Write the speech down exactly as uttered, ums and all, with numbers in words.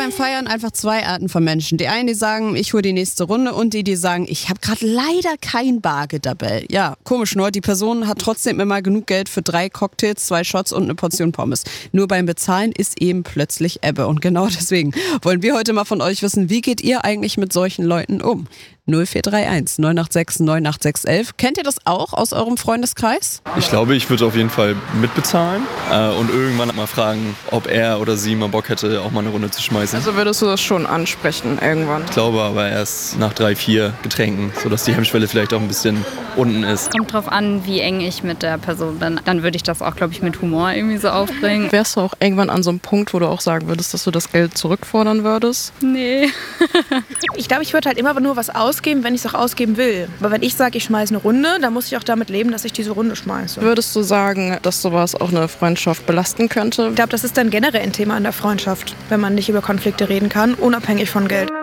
beim Feiern einfach zwei Arten von Menschen. Die einen, die sagen, ich hole die nächste Runde und die, die sagen, ich habe gerade leider kein Bargeld dabei. Ja, komisch nur, die Person hat trotzdem immer genug Geld für drei Cocktails, zwei Shots und eine Portion Pommes. Nur beim Bezahlen ist eben plötzlich Ebbe. Und genau deswegen wollen wir heute mal von euch wissen, wie geht ihr eigentlich mit solchen Leuten um? null vier drei eins neun acht sechs neun acht sechs eins. Kennt ihr das auch aus eurem Freundeskreis? Ich glaube, ich würde auf jeden Fall mitbezahlen äh, und irgendwann mal fragen, ob er oder sie mal Bock hätte, auch mal eine Runde zu schmeißen. Also würdest du das schon ansprechen irgendwann? Ich glaube aber erst nach drei, vier Getränken, sodass die Hemmschwelle vielleicht auch ein bisschen unten ist. Kommt drauf an, wie eng ich mit der Person bin. Dann würde ich das auch, glaube ich, mit Humor irgendwie so aufbringen. Wärst du auch irgendwann an so einem Punkt, wo du auch sagen würdest, dass du das Geld zurückfordern würdest? Nee. Ich glaube, ich würde halt immer nur was ausgeben, wenn ich es auch ausgeben will. Aber wenn ich sage, ich schmeiße eine Runde, dann muss ich auch damit leben, dass ich diese Runde schmeiße. Würdest du sagen, dass sowas auch eine Freundschaft belasten könnte? Ich glaube, das ist dann generell ein Thema in der Freundschaft, wenn man nicht über Konflikte reden kann, unabhängig von Geld.